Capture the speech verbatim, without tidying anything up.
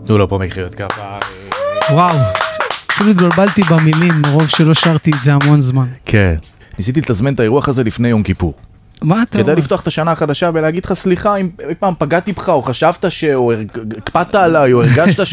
תנו לו פה מחיאות כפיים. וואו, אפילו התבלבלתי במילים, מרוב שלא שרתי את זה המון זמן. כן. ניסיתי לתזמן את האירוח הזה לפני יום כיפור. מה אתה אומר? כדי לפתוח את השנה החדשה ולהגיד לך סליחה אם פעם פגעתי בך או חשבת ש... או הקפדת עליי או הרגשת